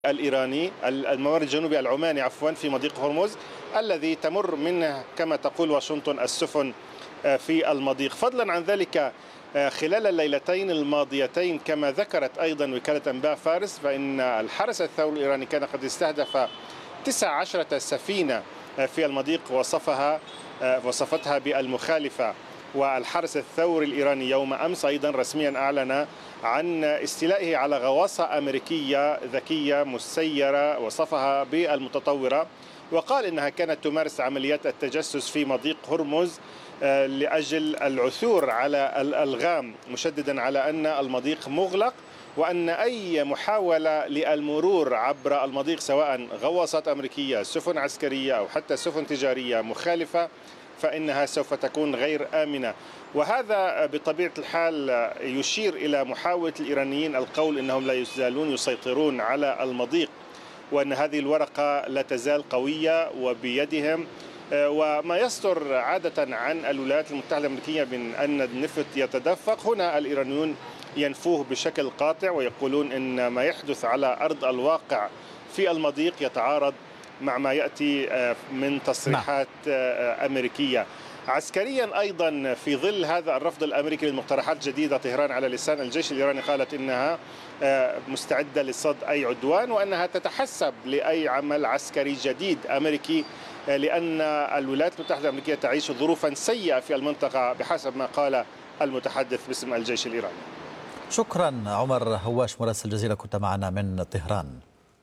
الإيراني الممر الجنوبي العماني في مضيق هرمز الذي تمر منه كما تقول واشنطن السفن في المضيق. فضلا عن ذلك خلال الليلتين الماضيتين كما ذكرت أيضا وكالة أنباء فارس فإن الحرس الثوري الإيراني كان قد استهدف 19 سفينة في المضيق وصفتها بالمخالفة. والحرس الثوري الإيراني يوم أمس أيضا رسميا أعلن عن استيلائه على غواصة أمريكية ذكية مسيرة وصفها بالمتطورة، وقال إنها كانت تمارس عمليات التجسس في مضيق هرمز لأجل العثور على الألغام، مشددا على أن المضيق مغلق وأن أي محاولة للمرور عبر المضيق سواء غواصات أمريكية سفن عسكرية أو حتى سفن تجارية مخالفة فإنها سوف تكون غير آمنة. وهذا بطبيعة الحال يشير إلى محاولة الإيرانيين القول إنهم لا يزالون يسيطرون على المضيق وأن هذه الورقة لا تزال قوية وبيدهم. وما يصدر عادة عن الولايات المتحدة الأمريكية من أن النفط يتدفق، هنا الإيرانيون ينفوه بشكل قاطع ويقولون إن ما يحدث على أرض الواقع في المضيق يتعارض مع ما يأتي من تصريحات أمريكية. عسكريا أيضا في ظل هذا الرفض الأمريكي للمقترحات الجديدة، طهران على لسان الجيش الإيراني قالت إنها مستعدة لصد أي عدوان وأنها تتحسب لأي عمل عسكري جديد أمريكي، لأن الولايات المتحدة الأمريكية تعيش ظروفا سيئة في المنطقة بحسب ما قال المتحدث باسم الجيش الإيراني. شكرا عمر هواش مراسل الجزيرة، كنت معنا من طهران.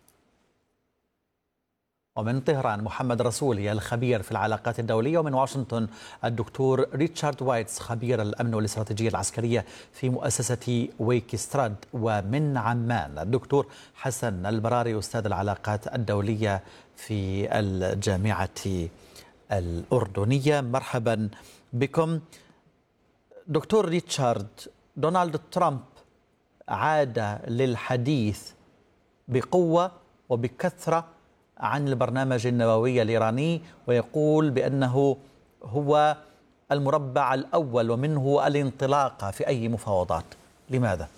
ومن طهران محمد رسولي الخبير في العلاقات الدولية، ومن واشنطن الدكتور ريتشارد وايتس خبير الأمن والاستراتيجية العسكرية في مؤسسة ويكستراد، ومن عمان الدكتور حسن البراري أستاذ العلاقات الدولية في الجامعة الأردنية. مرحبا بكم. دكتور ريتشارد، دونالد ترامب عاد للحديث بقوة وبكثرة عن البرنامج النووي الإيراني ويقول بأنه هو المربع الأول ومنه الانطلاقة في أي مفاوضات. لماذا؟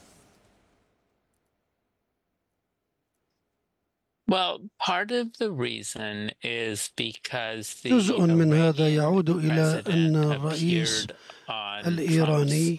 جزء من هذا يعود إلى أن الرئيس الإيراني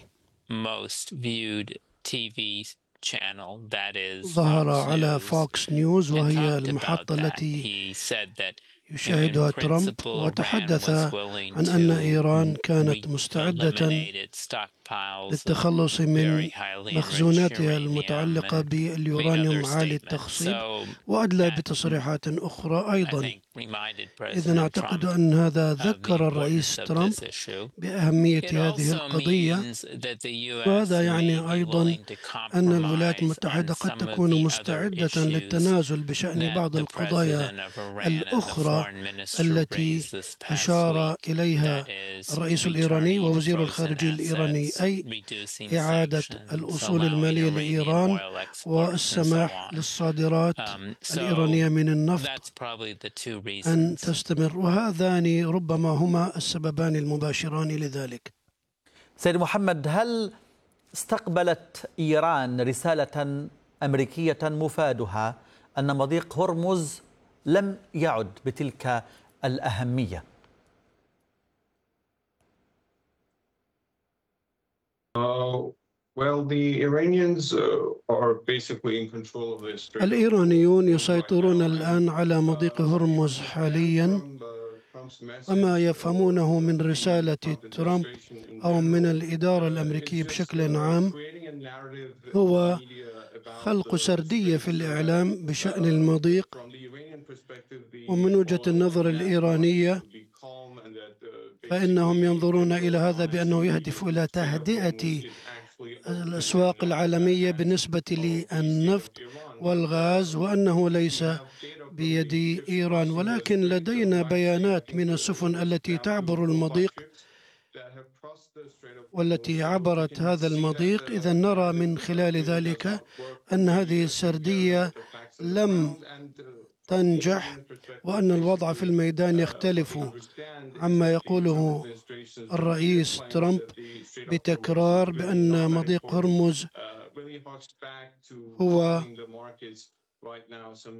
ظهر على فوكس نيوز، وهي المحطة التي يشاهدها ترامب، وتحدث عن أن إيران كانت مستعدة للتخلص من مخزوناتها المتعلقة باليورانيوم عالي التخصيب، وأدلى بتصريحات أخرى أيضا. إذن أعتقد أن هذا ذكر الرئيس ترامب بأهمية هذه القضية، وهذا يعني أيضا أن الولايات المتحدة قد تكون مستعدة للتنازل بشأن بعض القضايا الأخرى التي أشار إليها الرئيس الإيراني ووزير الخارجية الإيراني، أي إعادة الأصول المالية لإيران والسماح للصادرات الإيرانية من النفط أن تستمر، وهذان ربما هما السببان المباشران لذلك. سيد محمد، هل استقبلت إيران رسالة أمريكية مفادها أن مضيق هرمز لم يعد بتلك الأهمية؟ الإيرانيون يسيطرون الآن على مضيق هرمز حاليا، وما يفهمونه من رسالة ترامب أو من الإدارة الأمريكية بشكل عام هو خلق سردية في الإعلام بشأن المضيق. ومن وجهة النظر الإيرانية فإنهم ينظرون إلى هذا بأنه يهدف إلى تهدئة الأسواق العالمية بالنسبة للنفط والغاز، وأنه ليس بيد إيران. ولكن لدينا بيانات من السفن التي تعبر المضيق والتي عبرت هذا المضيق، إذا نرى من خلال ذلك أن هذه السردية لم تنجح، وأن الوضع في الميدان يختلف عما يقوله الرئيس ترامب بتكرار بأن مضيق هرمز هو